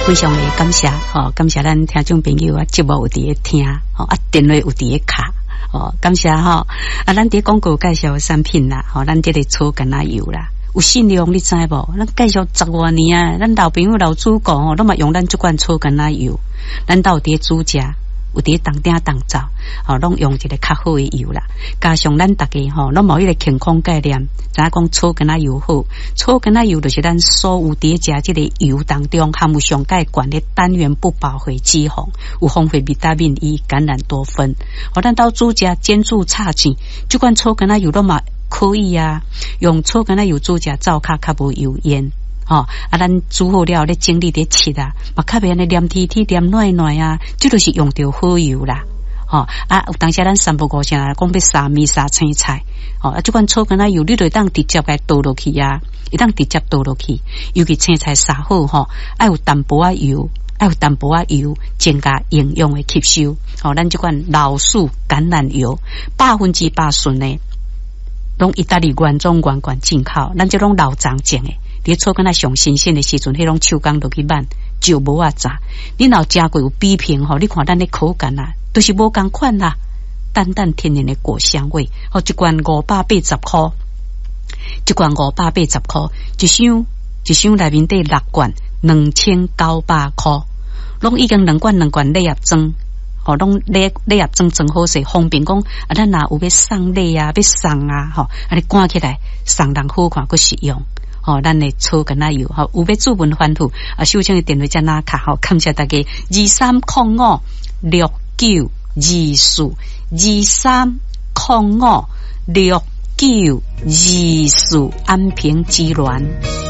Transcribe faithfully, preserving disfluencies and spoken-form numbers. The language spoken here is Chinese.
非常的感谢吼，感谢咱听众朋友啊，节目有伫咧听，吼啊电话有伫咧卡，吼感谢吼啊，咱伫广告介绍产品啦，吼咱这个草橄榄油啦，有信用你知无？咱介绍十多年啊，咱老朋友老主顾吼，拢嘛用咱这款草橄榄油，咱都有伫煮食。有伫当鼎当灶，吼，拢用一个较好的油啦。加上咱大家吼，拢冇一个健康概念，知影讲草橄榄油好，草橄榄油就是咱所有伫食这个油当中含有上介悬的单元不饱和脂肪，有丰富维他命 E、橄榄多酚。吼，咱到煮食煎煮炒煎，这款草橄榄油拢嘛可以啊，用草橄榄油煮食灶卡较无油烟。吼、哦、啊，咱煮好了咧整理咧切啊，嘛较袂安尼黏贴贴、黏软软啊，这就是用着好油啦。吼、哦、啊，有当时咱三不五时讲要杀米杀青菜，吼、哦、啊，这款草橄榄油你就当直接来倒落去啊，一当直接倒落去，尤其青菜杀好吼，爱、哦、有淡薄仔油，爱有淡薄仔油，增加营养的吸收。吼、哦，咱这款老树橄榄油，百分之百纯的，拢意大利原装原罐进口，咱这种老长种的。你草橄榄上新鲜的时阵，迄种手工落去挽就无啊炸。你若食过有比拼吼，你看咱的口感啊，都是无共款啦。淡淡天然的果香味，吼，一罐五百八十块，一罐五百八十块，一箱一箱内面得六罐，两千九百块，拢已经两罐两罐礼盒装。吼，拢礼礼盒装装好势，方便讲啊，咱若有要送礼啊，要送啊，吼，啊你赶起来送人好看佫实用。吼、哦，咱的草橄榄油，吼，有要注文欢呼啊！收听的电话在哪卡？吼，感谢大家二三零五六九二四二三零五六九二四安平之源。